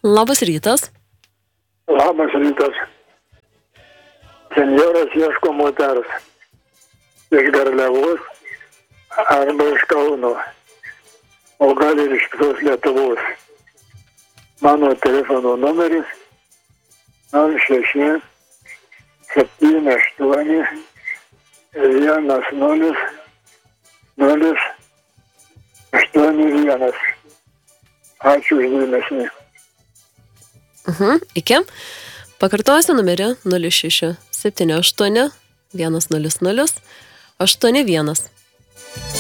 Labas rytas. Labas rytas. Senjoras ieško moters iš Garliavos arba iš Kauno, o gal ir iš visos Lietuvos. Mano telefono numeris 06 78 10 081. Ačiū už dėmesį. Iki. Pakartosiu numerį 06 78 10 081.